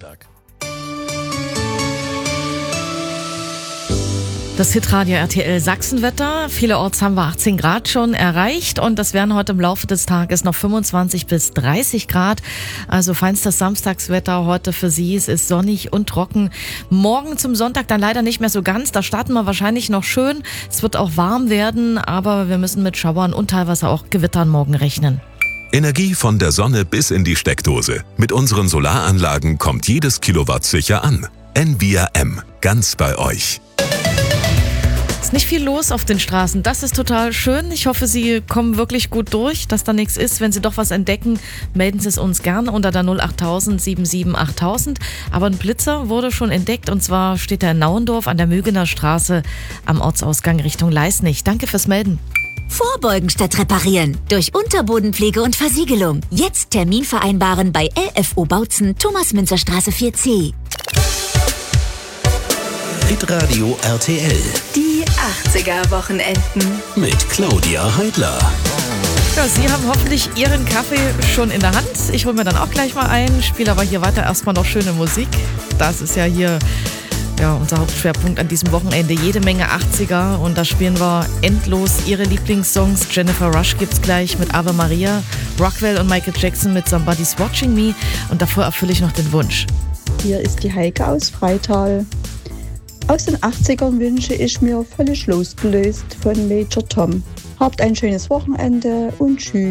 Sonntag. Das Hitradio RTL Sachsenwetter. Vielerorts haben wir 18 Grad schon erreicht und das werden heute im Laufe des Tages noch 25 bis 30 Grad. Also feinstes Samstagswetter heute für Sie. Es ist sonnig und trocken. Morgen zum Sonntag dann leider nicht mehr so ganz. Da starten wir wahrscheinlich noch schön. Es wird auch warm werden, aber wir müssen mit Schauern und teilweise auch Gewittern morgen rechnen. Energie von der Sonne bis in die Steckdose. Mit unseren Solaranlagen kommt jedes Kilowatt sicher an. Envia M. Ganz bei euch. Ist nicht viel los auf den Straßen. Das ist total schön. Ich hoffe, Sie kommen wirklich gut durch, dass da nichts ist. Wenn Sie doch was entdecken, melden Sie es uns gerne unter der 08000 77 8000. Aber ein Blitzer wurde schon entdeckt und zwar steht er in Nauendorf an der Mügener Straße am Ortsausgang Richtung Leisnig. Danke fürs Melden. Vorbeugen statt reparieren. Durch Unterbodenpflege und Versiegelung. Jetzt Termin vereinbaren bei LFO Bautzen, Thomas-Münzer-Straße 4C. Hitradio RTL Die 80er-Wochenenden. mit Claudia Heidler. Ja, Sie haben hoffentlich Ihren Kaffee schon in der Hand. Ich hole mir dann auch gleich mal ein, spiele aber hier weiter erstmal noch schöne Musik. Das ist ja hier unser Hauptschwerpunkt an diesem Wochenende. Jede Menge 80er und da spielen wir endlos Ihre Lieblingssongs. Jennifer Rush gibt's gleich mit Ave Maria, Rockwell und Michael Jackson mit Somebody's Watching Me und davor erfülle ich noch den Wunsch. Hier ist die Heike aus Freital. Aus den 80ern wünsche ich mir völlig losgelöst von Major Tom. Habt ein schönes Wochenende und tschüss.